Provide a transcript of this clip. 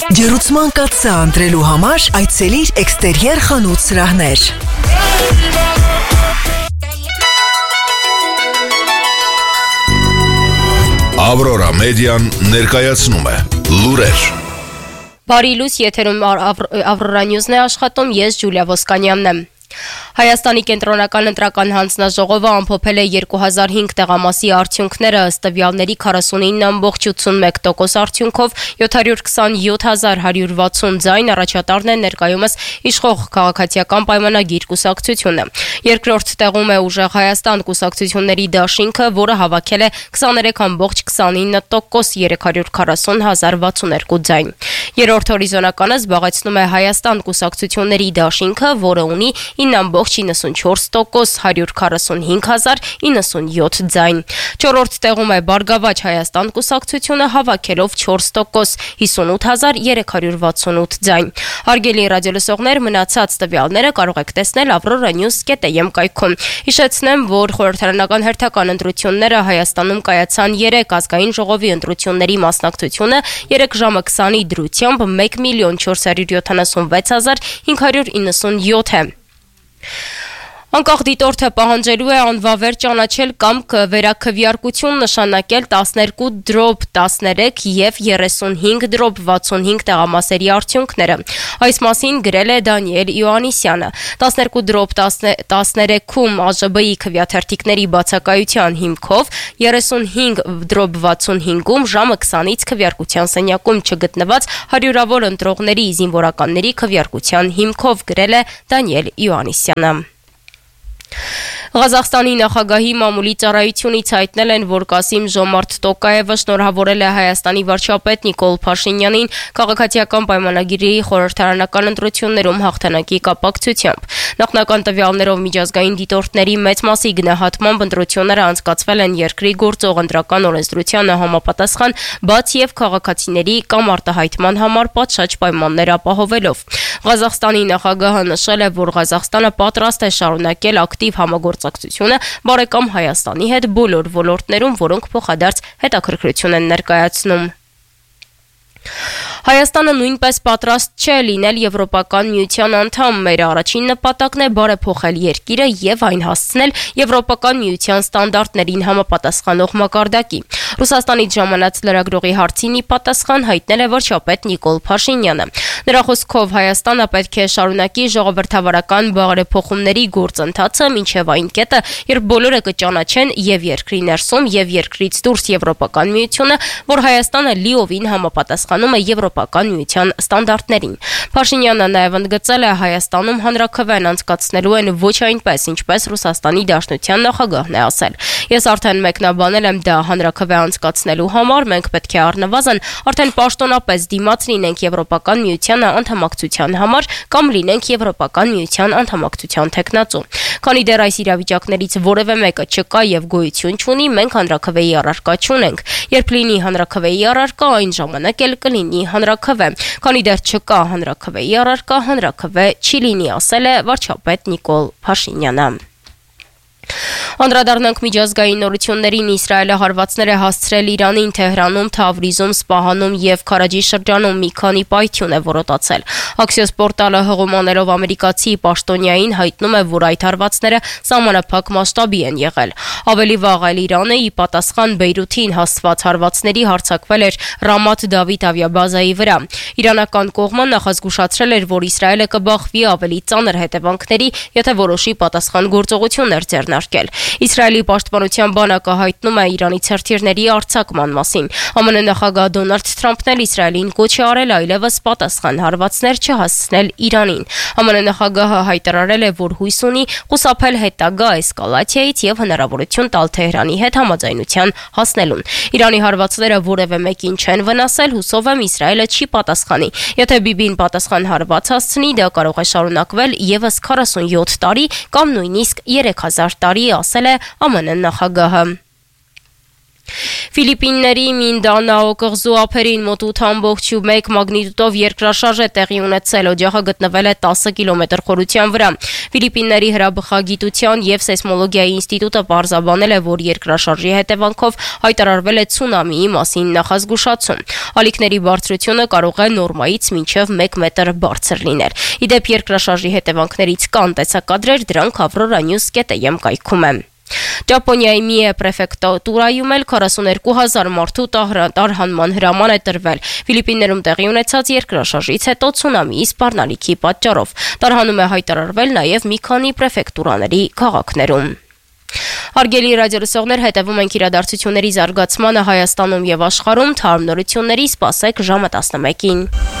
Ջերուցման կաթսա ընտրելու համար այցելիր Էքստերիեր խանութ սրահներ։ Ավրորա մեդիան ներկայացնում է լուրեր։ Բարի լույս, եթերում Ավրորա նյուզն է աշխատում, ես Ջուլիա Ոսկանյանն եմ։ Հայաստանի կենտրոնական ընտրական հանձնաժողովը ամփոփել է 2005 տեղամասի արդյունքները, ըստ տվյալների 49.81% արդյունքով 727.160 ձայն առաջատարն է ներկայումս իշխող քաղաքացիական պայմանագիր կուսակցությունը։ Երկրորդ տեղում է Ուժեղ Հայաստան կուսակցությունների դաշինքը, որը հավաքել է 23.29% 340.062 ձայն։ Երրորդ հորիզոնականը զբաղեցնում է Հայաստան կուսակցությունների դաշինքը, որը ունի 9.94% 145.097 ձայն։ Չորրորդ տեղում է Բարգավաճ Հայաստան կուսակցությունը հավաքելով 4% 58.368 ձայն։ Հարգելի ռադիոլսողներ, մնացած տվյալները կարող եք տեսնել avroranews.am կայքում։ Հիշեցնեմ, որ խորհրդարանական հերթական ընտրությունները Հայաստանում կայացան 3 ազգային ժողովի ընտրությունների մասնակցությունը 3 ժամը 20-ի դրությամբ 1.476.597 է։ Անկախ դիտորդը պահանջելու է անվավեր ճանաչել կամ վերաքվեարկություն նշանակել 12/13 եւ 35/65 տեղամասերի արդյունքները։ Այս մասին գրել է Դանիել Իոաննիսյանը։ 12/13-ում ԱԺԲ-ի քվեաթերթիկների բացակայության հիմքով 35/65-ում ժամը 20-ից քվեարկության սենյակում չգտնված հարյուրավոր ընտրողների զինվորականների քվեարկության հիմքով գրել է Դանիել Իոաննիսյանը։ Ղազախստանի նախագահի մամուլի ծառայությունից հայտնել են, որ Կասիմ-Ժոմարթ Տոկաևը շնորհավորել է Հայաստանի վարչապետ Նիկոլ Փաշինյանին քաղաքացիական պայմանագիրի խորհրդարանական ընտրություններում հաղթանակի կապակցությամբ։ Նախնական տվյալներով միջազգային դիտորդների մեծ մասի գնահատմամբ ընտրությունները անցկացվել են երկրի գործող ընտրական օրենսդրությանը համապատասխան, բաց եւ քաղաքացիների կամ արտահայտման համար պատշաճ պայմաններ ապահովելով։ Ղազախստանի նախագահը նշել է, որ Ղազախստանը պատրաստ է շարունակել ակտիվ համագործակցությունը բարեկամ Հայաստանի հետ բոլոր ոլորտներում, որոնք փոխադարձ հետաքրքրություն են ներկայացնում։ Հայաստանը նույնպես պատրաստ չէ լինել Եվրոպական միության անդամ։ Մեր առաջին նպատակն է բարեփոխել երկիրը եւ այն հասցնել Եվրոպական միության ստանդարտներին համապատասխանող մակարդակի։ Ռուսաստանից ժամանած լրագրողի հարցին ի պատասխան հայտնել է վարչապետ Նիկոլ Փաշինյանը։ Նրա խոսքով Հայաստանը պետք է շարունակի ժողովրդավարական բարեփոխումների գործընթացը մինչև այն կետը, երբ բոլորը կճանաչեն եւ երկրի ներսում եւ երկրից դուրս Եվրոպական միությունը, որ Հայաստանը լիովին համապատասխանում է Եվրոպական միության ստանդարտներին։ Փաշինյանը նաև ընդգծել է, Հայաստանում հանրաքվեն անցկացնելու են ոչ այնպես, ինչպես Ռուսաստանի Դաշնության նախագահն է ասել։ Ես արդեն մեկնաբանել եմ դա հանրաքվե անցկացնելու համար, մենք պետք է առնվազն արդեն պաշտոնապես դիմաց լինենք Եվրոպական միությանը անդամակցության համար կամ լինենք Եվրոպական միության անդամակցության թեկնածու։ Քանի դեռ այս իրավիճակներից որևէ մեկը չկա եւ գոյություն չունի, մենք հանրաքվեի առարկա չունենք։ Երբ լինի հանրաքվեի առարկա, այն ժամանակ էլ կլինի հանրաքվե։ Քանի դեռ չկա հանրաքվեի առարկա, հանրաքվե չի լինի, ասել է վարչապետ Նիկոլ Փաշինյանը։ Անդրադառնանք միջազգային նորություններին։ Իսրայելը հարվածներ է հասցրել Իրանին, Թեհրանում, Թավրիզում, Սպահանում եւ Քարաջի շրջանում մի քանի պայթյուն է որոտացել։ Axios պորտալը հղումանելով ամերիկացի պաշտոնյային հայտնում է, որ այդ հարվածները սահմանափակ մասշտաբի են եղել։ Ավելի վաղ էլ Իրանը ի պատասխան Բեյրութին հասցված հարվածների հարձակվել էր Ռամաթ Դավիթ ավիաբազայի վրա։ Իրանական կողմը նախազգուշացրել էր, որ Իսրայելը կբախվի ավելի ծանր հետևանքների, եթե որոշի պատասխան գործողություններ ձեռնարկել։ Իսրայելի պաշտպանության բանակը հայտնում է Իրանի ցերտիրների արձակման մասին։ ԱՄՆ նախագահ Դոնալդ Թրամփն էլ Իսրայելին կոչ է արել այլևս պատասխան հարվածներ չհասցնել Իրանին։ ԱՄՆ նախագահը հայտարարել է, որ հույս ունի խուսափել հետագա էսկալացիայից եւ հնարավորություն տալ Թեհրանի հետ համաձայնության հասնելուն։ Իրանի հարվածները որևէ մեկին չեն վնասել, հուսով եմ Իսրայելը չի պատասխանի։ Եթե Բիբին պատասխան հարված հասցնի, դա կարող է շարունակվել եւս 47 տարի կամ նույնիսկ 3000 տարի, ասել է ԱՄՆ նախագահը։ Ֆիլիպինների Մինդանաո կղզու ափերին մոտ 8.1 մագնիտուդով երկրաշարժ է տեղի ունեցել, օջախը գտնվել է 10 կիլոմետր խորության վրա։ Ֆիլիպինների հրաբխագիտության և սեյսմոլոգիայի ինստիտուտը պարզաբանել է, որ երկրաշարժի հետևանքով հայտարարվել է ցունամիի մասին նախազգուշացում։ Ալիքների բարձրությունը կարող է նորմայից մինչև 1 մետր բարձր լինել։ Իդեպ երկրաշարժի հետևանքներից կան տեսակադրեր, դրանք avroranews.am կայքում է։ Ճապոնիայի Միե պրեֆեկտուրայում էլ 42,000 մարդու տարհանման հրաման է տրվել։ Ֆիլիպիններում տեղի ունեցած երկրաշարժից հետո ցունամիի սպառնալիքի պատճառով։ Տարհանում է հայտարարվել նաև մի քանի պրեֆեկտուրաների քաղաքներում։ Հարգելի ռադիոլսողներ, հետևում ենք իրադարձությունների զարգացմանը Հայաստանում և աշխարհում, թարմ նորությունների սպասեք ժամը 11-ին։